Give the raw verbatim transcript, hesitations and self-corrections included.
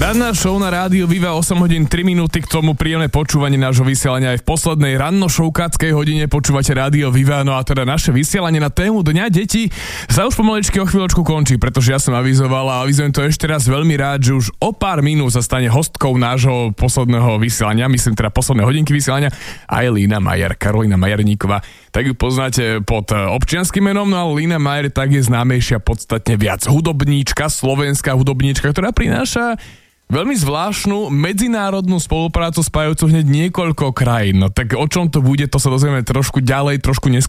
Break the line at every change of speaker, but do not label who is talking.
Ranná show na rádiu Viva, osem hodín tri minúty, k tomu príjemné počúvanie nášho vysielania aj v poslednej ranno-showkáckej hodine počúvate rádio Viva. No a teda naše vysielanie na tému Dňa detí sa už pomaličky o chvíľočku končí, pretože ja som avizoval a avizujem to ešte raz veľmi rád, že už o pár minút sa stane hostkou nášho posledného vysielania, myslím teda posledné hodinky vysielania, aj Lína Majer, Karolína Majerníková. Tak ju poznáte pod občianskym menom, no ale Lína Majer tak je známejšia podstatne viac. Hudobníčka, slovenská hudobníčka, ktorá prináša veľmi zvláštnu medzinárodnú spoluprácu spájajúcu hneď niekoľko krajín. No tak o čom to bude, to sa dozvieme trošku ďalej, trošku neskôr.